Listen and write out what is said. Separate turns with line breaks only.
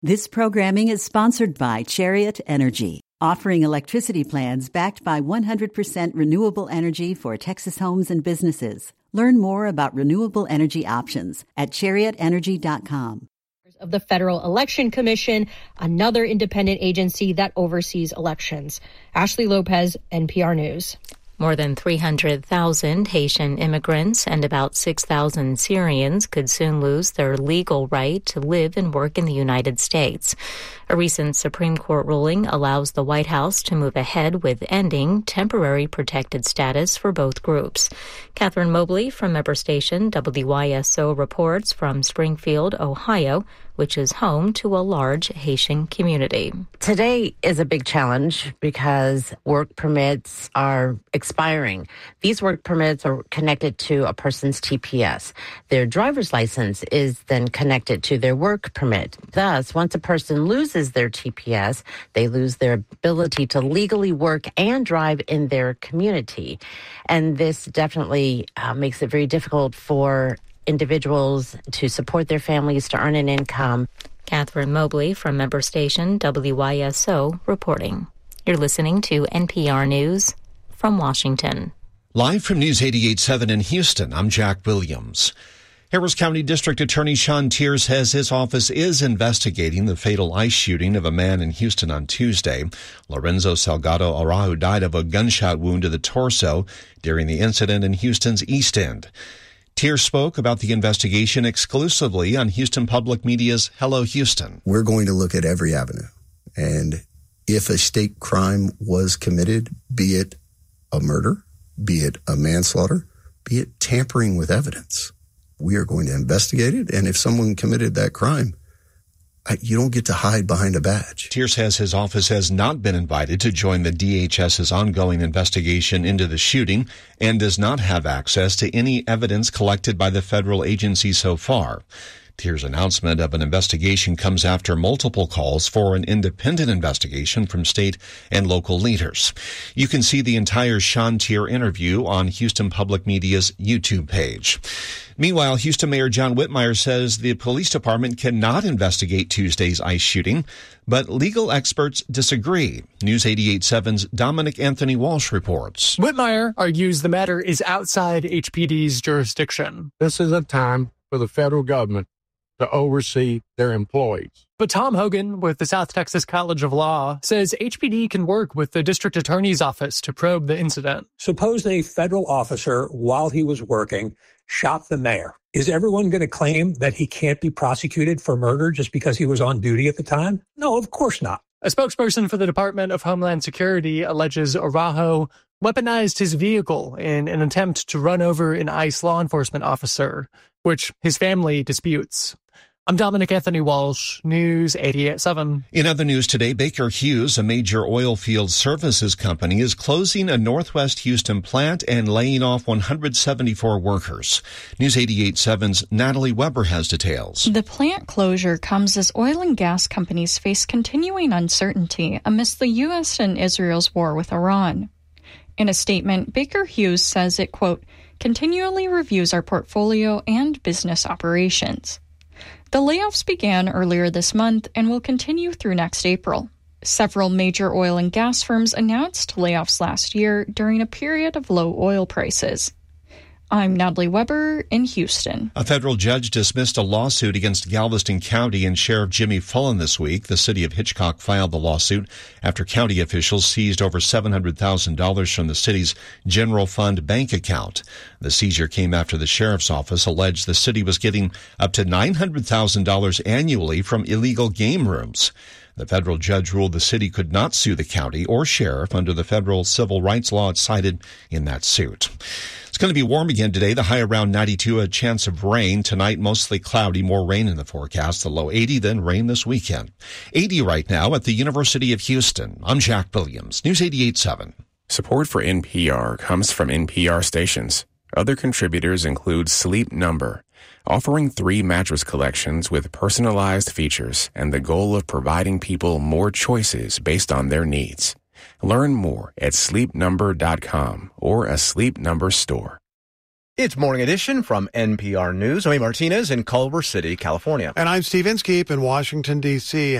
This programming is sponsored by Chariot Energy, offering electricity plans backed by 100% renewable energy for Texas homes and businesses. Learn more about renewable energy options at chariotenergy.com.
Of the Federal Election Commission, another independent agency that oversees elections. Ashley Lopez, NPR News.
More than 300,000 Haitian immigrants and about 6,000 Syrians could soon lose their legal right to live and work in the United States. A recent Supreme Court ruling allows the White House to move ahead with ending temporary protected status for both groups. Catherine Mobley from member station WYSO reports from Springfield, Ohio, which is home to a large Haitian community.
Today is a big challenge because work permits are expiring. These work permits are connected to a person's TPS. Their driver's license is then connected to their work permit. Thus, once a person loses their TPS, they lose their ability to legally work and drive in their community. And this definitely makes it very difficult for individuals to support their families, to earn an income.
Catherine Mobley from member station WYSO reporting. You're listening to NPR News from Washington.
Live from News 88.7 in Houston, I'm Jack Williams. Harris County District Attorney Sean Teare says his office is investigating the fatal ICE shooting of a man in Houston on Tuesday. Lorenzo Salgado Araujo died of a gunshot wound to the torso during the incident in Houston's East End. Teare spoke about the investigation exclusively on Houston Public Media's Hello Houston.
We're going to look at every avenue. And if a state crime was committed, be it a murder, be it a manslaughter, be it tampering with evidence, we are going to investigate it. And if someone committed that crime, you don't get to hide behind a badge.
Teare says his office has not been invited to join the DHS's ongoing investigation into the shooting and does not have access to any evidence collected by the federal agency so far. Teare's announcement of an investigation comes after multiple calls for an independent investigation from state and local leaders. You can see the entire Sean Teare interview on Houston Public Media's YouTube page. Meanwhile, Houston Mayor John Whitmire says the police department cannot investigate Tuesday's ICE shooting, but legal experts disagree. News 88.7's Dominic Anthony Walsh reports.
Whitmire argues the matter is outside HPD's jurisdiction.
This is a time for the federal government to oversee their employees.
But Tom Hogan with the South Texas College of Law says HPD can work with the district attorney's office to probe the incident.
Suppose a federal officer, while he was working, shot the mayor. Is everyone going to claim that he can't be prosecuted for murder just because he was on duty at the time? No, of course not.
A spokesperson for the Department of Homeland Security alleges Araujo weaponized his vehicle in an attempt to run over an ICE law enforcement officer, which his family disputes. I'm Dominic Anthony Walsh, News 88.7.
In other news today, Baker Hughes, a major oil field services company, is closing a Northwest Houston plant and laying off 174 workers. News 88.7's Natalie Weber has details.
The plant closure comes as oil and gas companies face continuing uncertainty amidst the U.S. and Israel's war with Iran. In a statement, Baker Hughes says it, quote, continually reviews our portfolio and business operations. The layoffs began earlier this month and will continue through next April. Several major oil and gas firms announced layoffs last year during a period of low oil prices. I'm Natalie Weber in Houston.
A federal judge dismissed a lawsuit against Galveston County and Sheriff Jimmy Fullen this week. The city of Hitchcock filed the lawsuit after county officials seized over $700,000 from the city's general fund bank account. The seizure came after the sheriff's office alleged the city was getting up to $900,000 annually from illegal game rooms. The federal judge ruled the city could not sue the county or sheriff under the federal civil rights law it cited in that suit. It's going to be warm again today. The high around 92, a chance of rain. Tonight, mostly cloudy, more rain in the forecast. The low 80, then rain this weekend. 80 right now at the University of Houston. I'm Jack Williams, News 88.7.
Support for NPR comes from NPR stations. Other contributors include Sleep Number, offering 3 mattress collections with personalized features and the goal of providing people more choices based on their needs. Learn more at sleepnumber.com or a Sleep Number store.
It's Morning Edition from NPR News. I'm Martinez in Culver City, California.
And I'm Steve Inskeep in Washington, D.C.